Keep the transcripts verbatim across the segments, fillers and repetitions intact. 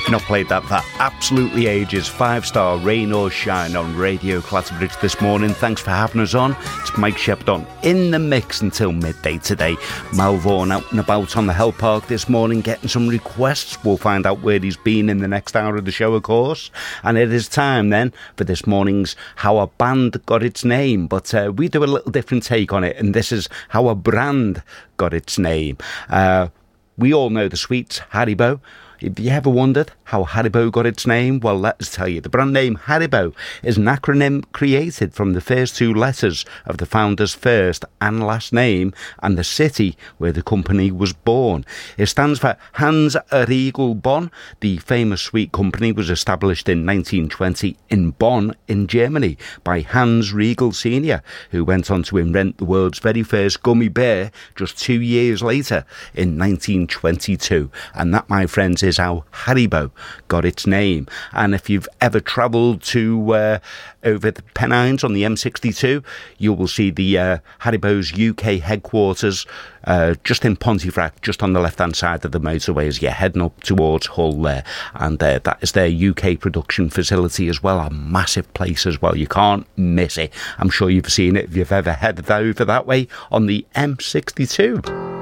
Not played that for absolutely ages. Five star Rain or Shine on Radio Clatterbridge this morning. Thanks for having us on. It's Mike Shepton in the mix until midday today. Mal Vaughan out and about on the Hell Park this morning getting some requests. We'll find out where he's been in the next hour of the show, of course. And it is time then for this morning's How a Band Got Its Name. But uh, we do a little different take on it, and this is How a Brand Got Its Name. Uh, we all know the sweets, Haribo. Have you ever wondered how Haribo got its name? Well, let us tell you. The brand name Haribo is an acronym created from the first two letters of the founder's first and last name and the city where the company was born. It stands for Hans Riegel Bonn. The famous sweet company was established in nineteen twenty in Bonn in Germany by Hans Riegel Senior, who went on to invent the world's very first gummy bear just two years later in nineteen twenty-two. And that, my friends, is how Haribo got its name. And if you've ever travelled to uh, over the Pennines on the M sixty-two, you will see the uh, Haribo's U K headquarters uh, just in Pontefract, just on the left-hand side of the motorway as you're heading up towards Hull there. And uh, that is their U K production facility as well, a massive place as well. You can't miss it. I'm sure you've seen it if you've ever headed over that way on the M sixty-two.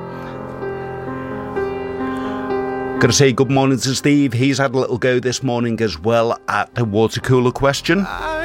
Got to say good morning to Steve. He's had a little go this morning as well at the water cooler question. I